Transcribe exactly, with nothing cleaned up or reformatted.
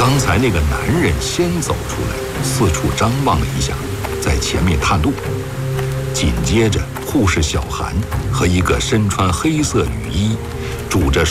刚才那个男人先走出来，四处张望了一下，在前面探路。紧接着，护士小韩和一个身穿黑色雨衣、拄着